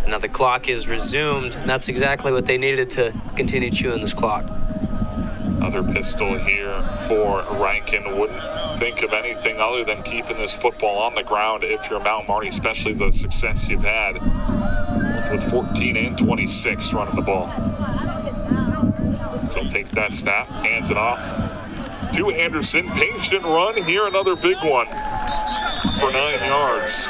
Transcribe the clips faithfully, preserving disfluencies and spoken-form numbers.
Now the clock is resumed, and that's exactly what they needed to continue chewing this clock. Another pistol here for Rankin. Wouldn't think of anything other than keeping this football on the ground if you're Mount Marty, especially the success you've had both with fourteen and twenty-six running the ball. So takes that snap, hands it off to Anderson. Patient run here, another big one for nine yards.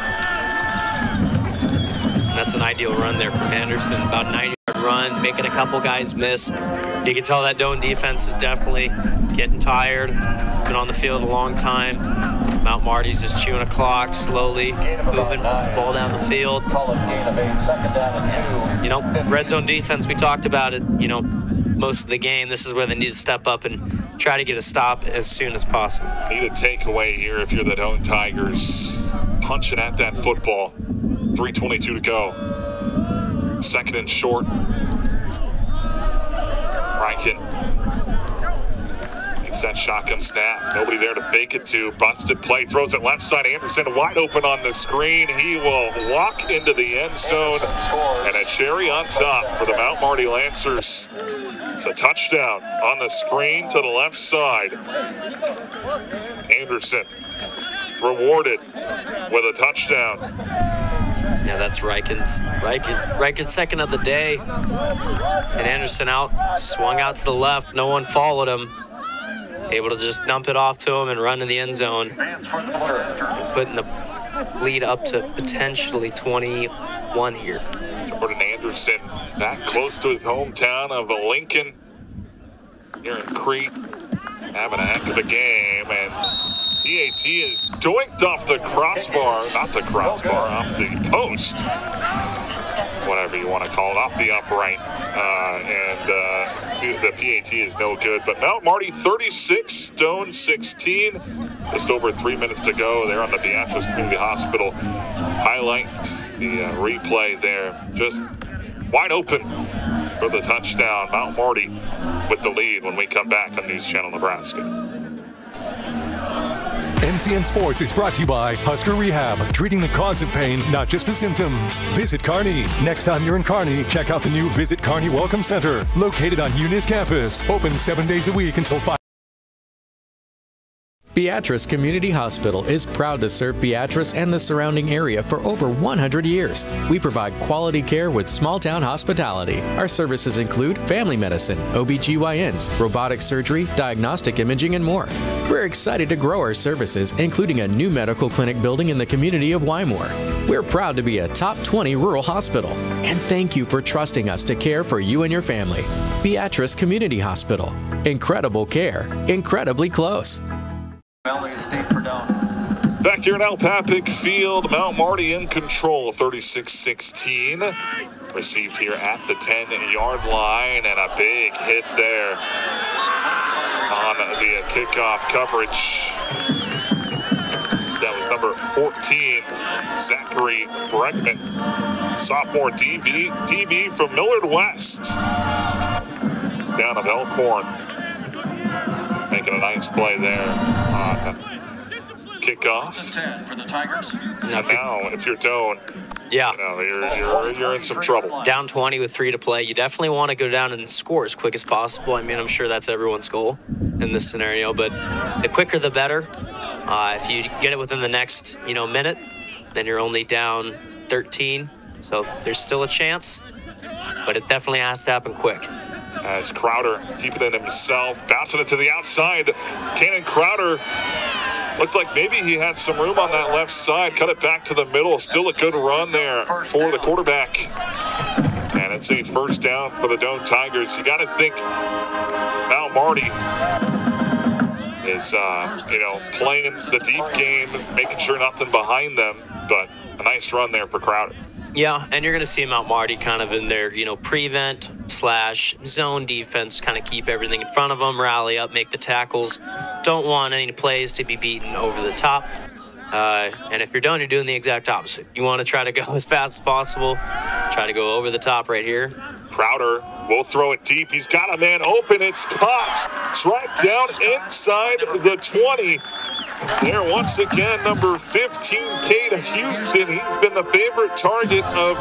That's an ideal run there from Anderson. About a nine-yard run, making a couple guys miss. You can tell that Doane defense is definitely getting tired. It's been on the field a long time. Mount Marty's just chewing a clock, slowly moving the ball down the field. You know, red zone defense, we talked about it, you know, most of the game. This is where they need to step up and try to get a stop as soon as possible. Need a takeaway here if you're the Doane Tigers. Punching at that football. three twenty-two to go. Second and short. Rankin gets that shotgun snap. Nobody there to fake it to. Busted play. Throws it left side. Anderson wide open on the screen. He will walk into the end zone. And a cherry on top for the Mount Marty Lancers. It's a touchdown on the screen to the left side. Anderson rewarded with a touchdown. Yeah, that's Riken's, Riken, Riken's second of the day. And Anderson out, swung out to the left. No one followed him. Able to just dump it off to him and run to the end zone. And putting the lead up to potentially twenty-one here. Jordan Anderson that close to his hometown of Lincoln here in Crete. Having a heck of a game, and P A T is doinked off the crossbar, not the crossbar, off the post, whatever you want to call it, off the upright, uh, and uh, the P A T is no good. But Mount Marty thirty-six, Doane sixteen, just over three minutes to go there on the Beatrice Community Hospital. Highlight the uh, replay there, just wide open for the touchdown. Mount Marty with the lead when we come back on News Channel Nebraska. N C N Sports is brought to you by Husker Rehab, treating the cause of pain, not just the symptoms. Visit Kearney. Next time you're in Kearney, check out the new Visit Kearney Welcome Center, located on Eunice campus. Open seven days a week until five. Beatrice Community Hospital is proud to serve Beatrice and the surrounding area for over one hundred years. We provide quality care with small-town hospitality. Our services include family medicine, O B G Y Ns, robotic surgery, diagnostic imaging, and more. We're excited to grow our services, including a new medical clinic building in the community of Wymore. We're proud to be a top twenty rural hospital. And thank you for trusting us to care for you and your family. Beatrice Community Hospital. Incredible care. Incredibly close. Back here in Alpapic Field, Mount Marty in control, thirty-six sixteen. Received here at the ten-yard line, and a big hit there on the kickoff coverage. That was number fourteen, Zachary Bregman, sophomore D V, D B from Millard West, town of Elkhorn. Making a nice play there on kickoff. For the Tigers. Now, now if you're Doane, yeah, you know, you're, you're, you're in some trouble. Down twenty with three to play. You definitely want to go down and score as quick as possible. I mean, I'm sure that's everyone's goal in this scenario, but the quicker the better. Uh, if you get it within the next, you know, minute, then you're only down thirteen. So there's still a chance, but it definitely has to happen quick. As Crowder keeping it himself, bouncing it to the outside. Cannon Crowder looked like maybe he had some room on that left side. Cut it back to the middle. Still a good run there for the quarterback. And it's a first down for the Doane Tigers. You got to think Mount Marty is, uh, you know, playing the deep game, making sure nothing behind them. But a nice run there for Crowder. Yeah, and you're going to see Mount Marty kind of in their, you know, prevent slash zone defense, kind of keep everything in front of them, rally up, make the tackles. Don't want any plays to be beaten over the top. Uh, and if you're done, you're doing the exact opposite. You want to try to go as fast as possible, try to go over the top right here. Crowder will throw it deep. He's got a man open. It's caught. Tracked down inside the twenty. There once again, number fifteen, Cade Houston. He's been the favorite target of